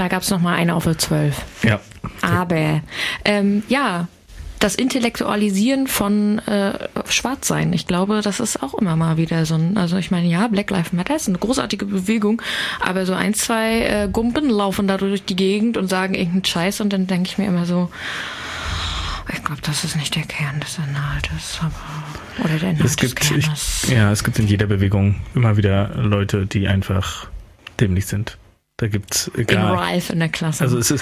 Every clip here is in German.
gab es nochmal eine auf der 12. Ja. Aber, das Intellektualisieren von Schwarzsein, ich glaube, das ist auch immer mal wieder so ein, also ich meine, ja, Black Lives Matter ist eine großartige Bewegung, aber so 1, 2 Gumpen laufen da durch die Gegend und sagen irgendeinen Scheiß und dann denke ich mir immer so, ich glaube, das ist nicht der Kern des Inhaltes, oder der Inhalt des Kernes. Es gibt in jeder Bewegung immer wieder Leute, die einfach dämlich sind. Da gibt's egal. In Ralph in der Klasse. Also es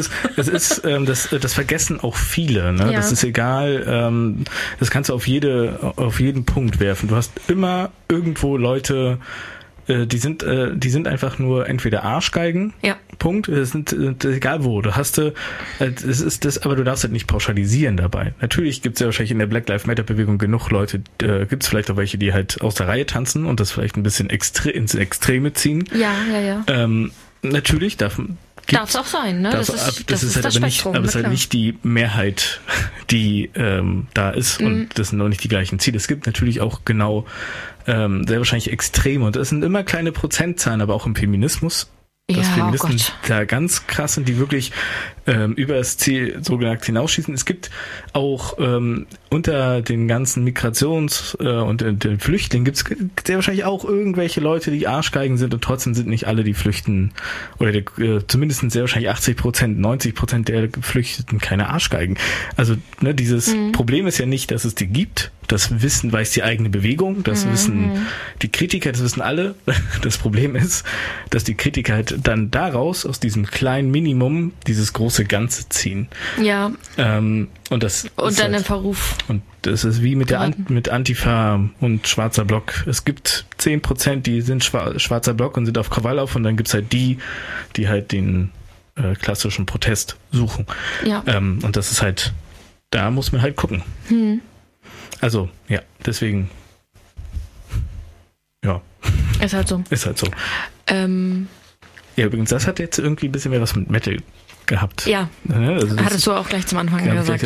ist das vergessen auch viele, ne? Ja. Das ist egal, das kannst du auf jeden Punkt werfen. Du hast immer irgendwo Leute, die sind einfach nur entweder Arschgeigen. Ja. Punkt. Das sind egal wo. Du hast das ist das, aber du darfst halt nicht pauschalisieren dabei. Natürlich gibt's ja wahrscheinlich in der Black Lives Matter Bewegung genug Leute, gibt's vielleicht auch welche, die halt aus der Reihe tanzen und das vielleicht ein bisschen ins Extreme ziehen. Ja. Natürlich darf es auch sein, ne? Das ist halt das aber nicht, Spektrum, aber es ist halt nicht die Mehrheit, die da ist und das sind auch nicht die gleichen Ziele. Es gibt natürlich auch genau sehr wahrscheinlich Extreme und es sind immer kleine Prozentzahlen, aber auch im Feminismus. Dass Feministen da ganz krass sind, die wirklich über das Ziel so gesagt hinausschießen. Es gibt auch unter den ganzen Migrations- und den Flüchtlingen gibt es sehr wahrscheinlich auch irgendwelche Leute, die Arschgeigen sind und trotzdem sind nicht alle, die flüchten, oder zumindest sind sehr wahrscheinlich 80%, 90% der Geflüchteten keine Arschgeigen. Also dieses Problem ist ja nicht, dass es die gibt. Das weiß die eigene Bewegung, das wissen die Kritiker, das wissen alle. Das Problem ist, dass die Kritiker halt dann daraus, aus diesem kleinen Minimum, dieses große Ganze ziehen. Ja. Und dann halt, im Verruf. Und das ist wie mit mit Antifa und Schwarzer Block. Es gibt 10%, die sind Schwarzer Block und sind auf Krawall auf und dann gibt's halt die halt den klassischen Protest suchen. Ja. Und das ist halt, da muss man halt gucken. Also, ja, deswegen, ja. Ist halt so. Ja, übrigens, das hat jetzt irgendwie ein bisschen mehr was mit Metal gehabt. Ja, also hattest du auch gleich zum Anfang gesagt.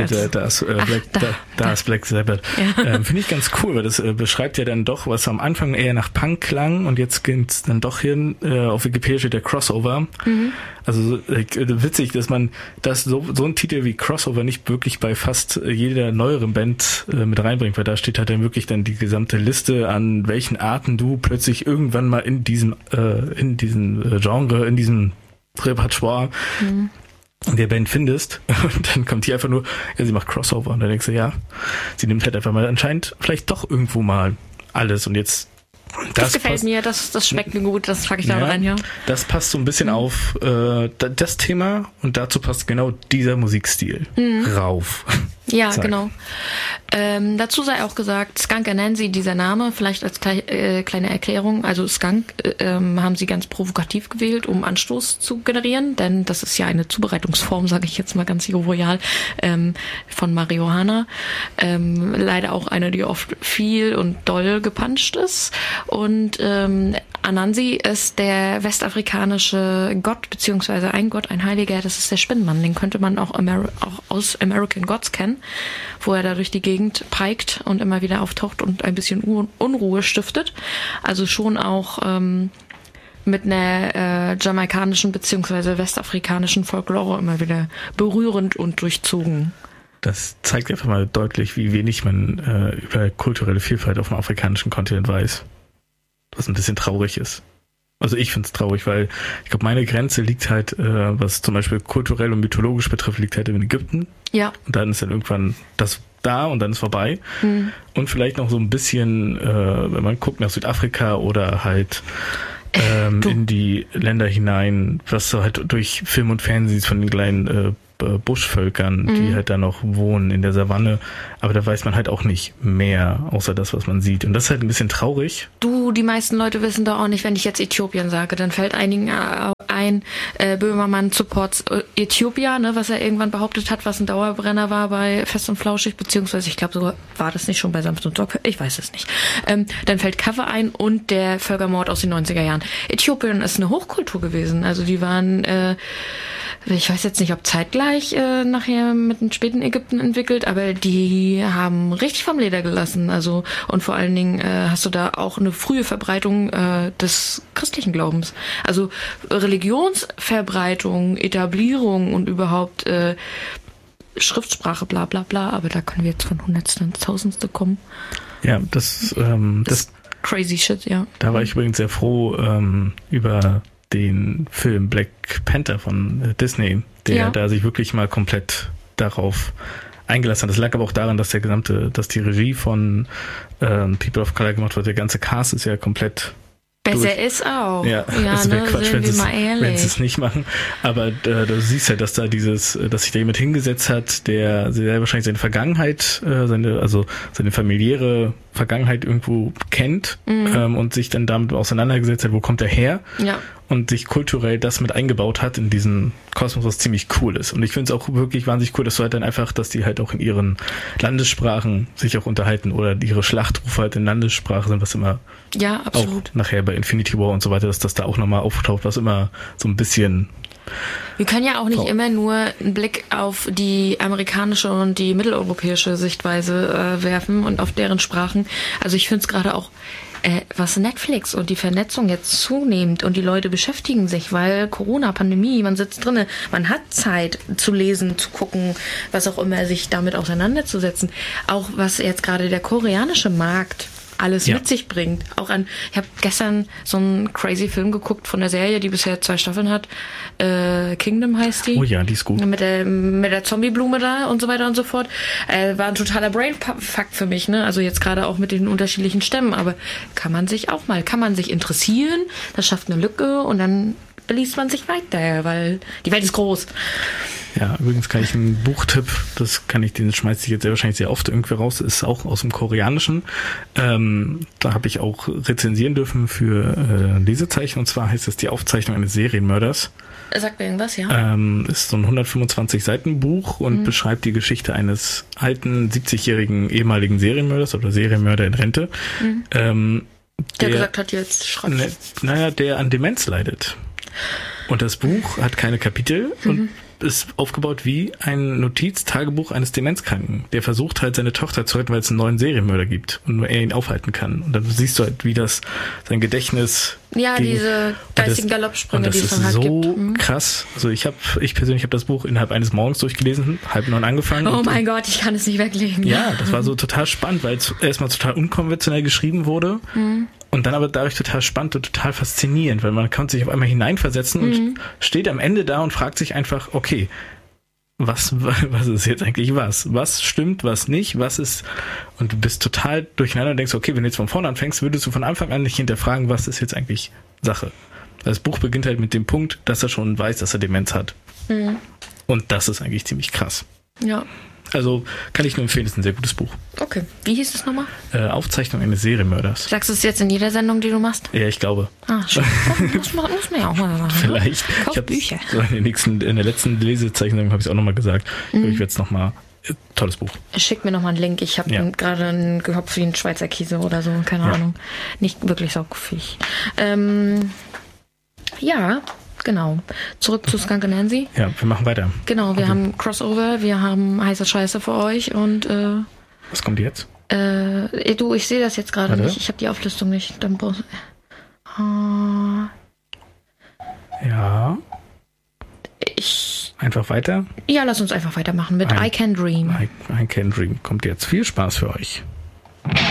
Da ist Black Sabbath. Ja. Finde ich ganz cool, weil das beschreibt ja dann doch, was am Anfang eher nach Punk klang und jetzt geht's dann doch hin, auf Wikipedia steht der Crossover. Also witzig, dass man so ein Titel wie Crossover nicht wirklich bei fast jeder neueren Band mit reinbringt, weil da steht halt dann wirklich dann die gesamte Liste an welchen Arten du plötzlich irgendwann mal in diesem Genre, in diesem Repertoire der Band findest und dann kommt hier einfach nur, ja, sie macht Crossover und dann denkst du, ja, sie nimmt halt einfach mal anscheinend vielleicht doch irgendwo mal alles und jetzt das gefällt mir, das schmeckt mir gut, das packe ich da rein, ja. Das passt so ein bisschen auf das Thema und dazu passt genau dieser Musikstil rauf. Ja, genau. Dazu sei auch gesagt, Skunk Anansie, dieser Name, vielleicht als kleine Erklärung, also Skunk haben sie ganz provokativ gewählt, um Anstoß zu generieren, denn das ist ja eine Zubereitungsform, sage ich jetzt mal ganz jovial, von Marihuana. Leider auch eine, die oft viel und doll gepanscht ist. Und Anansi ist der westafrikanische Gott, beziehungsweise ein Gott, ein Heiliger, das ist der Spinnenmann. Den könnte man auch aus American Gods kennen, wo er da durch die Gegend preikt und immer wieder auftaucht und ein bisschen Unruhe stiftet. Also schon auch mit einer jamaikanischen beziehungsweise westafrikanischen Folklore immer wieder berührend und durchzogen. Das zeigt einfach mal deutlich, wie wenig man über kulturelle Vielfalt auf dem afrikanischen Kontinent weiß. Was ein bisschen traurig ist. Also ich finde es traurig, weil ich glaube, meine Grenze liegt halt, was zum Beispiel kulturell und mythologisch betrifft, liegt halt in Ägypten. Ja. Und dann ist dann irgendwann das da und dann ist vorbei. Und vielleicht noch so ein bisschen, wenn man guckt nach Südafrika oder halt in die Länder hinein, was du halt durch Film und Fernsehen siehst von den kleinen Buschvölkern, die halt da noch wohnen in der Savanne, aber da weiß man halt auch nicht mehr, außer das, was man sieht. Und das ist halt ein bisschen traurig. Die meisten Leute wissen doch auch nicht, wenn ich jetzt Äthiopien sage, dann fällt einigen ein, Böhmermann supports Äthiopia, ne, was er irgendwann behauptet hat, was ein Dauerbrenner war bei Fest und Flauschig, beziehungsweise ich glaube sogar, war das nicht schon bei Sanft und Sorgfältig? Ich weiß es nicht. Dann fällt Cover ein und der Völkermord aus den 90er Jahren. Äthiopien ist eine Hochkultur gewesen, also die waren ich weiß jetzt nicht, ob zeitgleich nachher mit dem späten Ägypten entwickelt, aber die haben richtig vom Leder gelassen. Also und vor allen Dingen hast du da auch eine frühe Verbreitung des christlichen Glaubens. Also Religionsverbreitung, Etablierung und überhaupt Schriftsprache, bla bla bla. Aber da können wir jetzt von Hundertste ins Tausendste kommen. Ja, das crazy shit, ja. Da war ich übrigens sehr froh über den Film Black Panther von Disney, der da sich wirklich mal komplett darauf eingelassen hat. Das lag aber auch daran, dass dass die Regie von People of Color gemacht wird. Der ganze Cast ist ja komplett besser ist auch. Ja, es wäre Quatsch, wenn sie es nicht machen. Aber du siehst ja, dass da dass sich da jemand hingesetzt hat, der sehr wahrscheinlich seine Vergangenheit, seine familiäre Vergangenheit irgendwo kennt und sich dann damit auseinandergesetzt hat, wo kommt er her? Ja. Und sich kulturell das mit eingebaut hat in diesen Kosmos, was ziemlich cool ist. Und ich finde es auch wirklich wahnsinnig cool, dass du halt dann einfach, dass die halt auch in ihren Landessprachen sich auch unterhalten oder ihre Schlachtrufe halt in Landessprache sind, was immer absolut. Auch nachher bei Infinity War und so weiter, dass das da auch nochmal auftaucht, was immer so ein bisschen... Wir können ja auch nicht immer nur einen Blick auf die amerikanische und die mitteleuropäische Sichtweise werfen und auf deren Sprachen. Also ich finde es gerade auch, was Netflix und die Vernetzung jetzt zunehmend und die Leute beschäftigen sich, weil Corona, Pandemie, man sitzt drinne, man hat Zeit zu lesen, zu gucken, was auch immer, sich damit auseinanderzusetzen. Auch was jetzt gerade der koreanische Markt alles mit sich bringt. Ich habe gestern so einen crazy Film geguckt von der Serie, die bisher 2 Staffeln hat. Kingdom heißt die. Oh ja, die ist gut. Mit der Zombieblume da und so weiter und so fort. War ein totaler Brainfuck für mich, ne? Also jetzt gerade auch mit den unterschiedlichen Stämmen. Aber kann man sich interessieren, das schafft eine Lücke und dann beliest man sich weiter, weil die Welt ist groß. Ja, übrigens kann ich einen Buchtipp, den schmeiße ich jetzt sehr wahrscheinlich sehr oft irgendwie raus, ist auch aus dem Koreanischen. Da habe ich auch rezensieren dürfen für Lesezeichen, und zwar heißt es Die Aufzeichnung eines Serienmörders. Sagt mir irgendwas, ja? Ist so ein 125 Seiten Buch und beschreibt die Geschichte eines alten, 70-jährigen ehemaligen Serienmörders oder Serienmörder in Rente. Der gesagt hat, jetzt schreibt. Der an Demenz leidet. Und das Buch hat keine Kapitel und ist aufgebaut wie ein Notiz-Tagebuch eines Demenzkranken. Der versucht halt seine Tochter zu retten, weil es einen neuen Serienmörder gibt und nur er ihn aufhalten kann. Und dann siehst du halt, wie das sein Gedächtnis... Ja, diese geistigen Galoppsprünge, die es dann halt gibt. Das ist so krass. Also ich persönlich habe das Buch innerhalb eines Morgens durchgelesen, 8:30 angefangen. Oh mein Gott, ich kann es nicht weglegen. Ja, das war so total spannend, weil es erstmal total unkonventionell geschrieben wurde. Und dann aber dadurch total spannend und total faszinierend, weil man kann sich auf einmal hineinversetzen und steht am Ende da und fragt sich einfach, okay, was ist jetzt eigentlich was? Was stimmt, was nicht, was ist... Und du bist total durcheinander und denkst, okay, wenn du jetzt von vorne anfängst, würdest du von Anfang an nicht hinterfragen, was ist jetzt eigentlich Sache. Das Buch beginnt halt mit dem Punkt, dass er schon weiß, dass er Demenz hat. Und das ist eigentlich ziemlich krass. Ja. Also kann ich nur empfehlen, ist ein sehr gutes Buch. Okay. Wie hieß es nochmal? Aufzeichnung eines Serienmörders. Sagst du es jetzt in jeder Sendung, die du machst? Ja, ich glaube. Schon. Muss man ja auch mal machen. Vielleicht. Kauf Bücher. So in der letzten Lesezeichnung habe ich es auch nochmal gesagt. Ich werde es nochmal... Tolles Buch. Schick mir nochmal einen Link. Ich habe gerade einen Gehopf wie ein Schweizer Käse oder so. Keine Ahnung. Nicht wirklich saugfähig. Ja, genau. Zurück zu Skunk Anansie. Ja, wir machen weiter. Genau, wir haben Crossover, wir haben heiße Scheiße für euch und was kommt jetzt? Ich sehe das jetzt gerade nicht. Ich habe die Auflistung nicht. Dann brauchst ja. Einfach weiter? Ja, lass uns einfach weitermachen mit I Can Dream. I Can Dream kommt jetzt. Viel Spaß für euch.